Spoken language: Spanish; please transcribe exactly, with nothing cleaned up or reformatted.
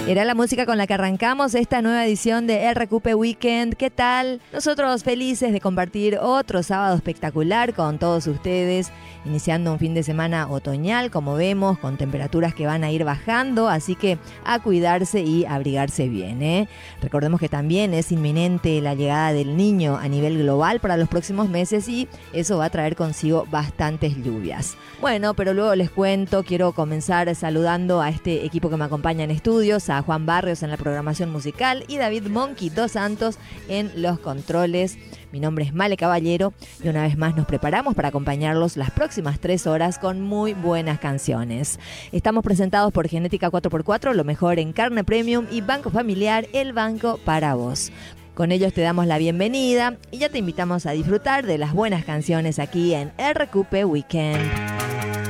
Era la música con la que arrancamos esta nueva edición de R Q P Weekend. ¿Qué tal? Nosotros felices de compartir otro sábado espectacular con todos ustedes, iniciando un fin de semana otoñal, como vemos, con temperaturas que van a ir bajando, así que a cuidarse y abrigarse bien, ¿eh? Recordemos que también es inminente la llegada del Niño a nivel global para los próximos meses y eso va a traer consigo bastantes lluvias. Bueno, pero luego les cuento, quiero comenzar saludando a este equipo que me acompaña en estudios, a Juan Barrios en la programación musical y David Monkey Dos Santos en los controles. Mi nombre es Male Caballero y una vez más nos preparamos para acompañarlos las próximas tres horas con muy buenas canciones. Estamos presentados por Genética cuatro por cuatro, lo mejor en carne premium, y Banco Familiar, el banco para vos. Con ellos te damos la bienvenida y ya te invitamos a disfrutar de las buenas canciones aquí en R Q P Weekend.